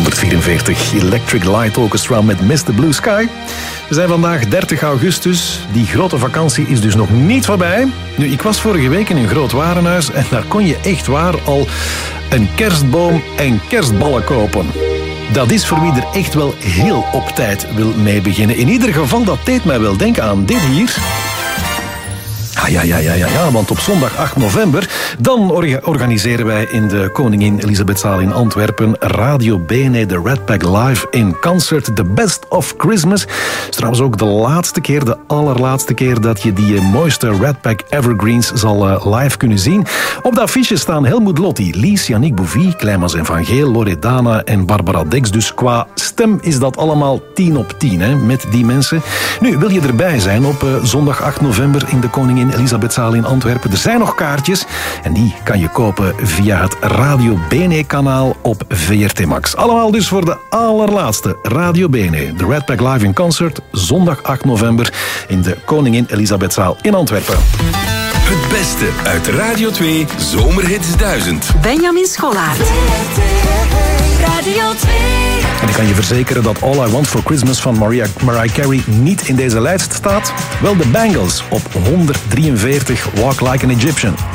144 Electric Light Orchestra met Mr. Blue Sky. We zijn vandaag 30 augustus. Die grote vakantie is dus nog niet voorbij. Nu, ik was vorige week in een groot warenhuis en daar kon je echt waar al een kerstboom en kerstballen kopen. Dat is voor wie er echt wel heel op tijd wil mee beginnen. In ieder geval, dat deed mij wel denken aan dit hier. Ja, want op zondag 8 november... dan organiseren wij in de Koningin Elisabethzaal in Antwerpen... Radio Bene, de Red Pack Live in Concert. The Best of Christmas. Het is trouwens ook de allerlaatste keer... dat je die mooiste Red Pack Evergreens zal live kunnen zien. Op dat affiche staan Helmut Lotti, Lies, Yannick Bouvy... Clemens en Van Geel, Loredana en Barbara Dex. Dus qua stem is dat allemaal 10 op 10, hè, met die mensen. Nu, wil je erbij zijn op zondag 8 november... in de Koningin Elisabethzaal in Antwerpen. Er zijn nog kaartjes en die kan je kopen via het Radio Bene-kanaal op VRT Max. Allemaal dus voor de allerlaatste Radio Bene. De Red Pack Live in Concert, zondag 8 november in de Koningin Elisabethzaal in Antwerpen. Het beste uit Radio 2 Zomerhits 1000. Benjamin Schollaert. Radio 2. En ik kan je verzekeren dat All I Want For Christmas van Mariah Carey niet in deze lijst staat. Wel de Bangles op 143 Walk Like an Egyptian.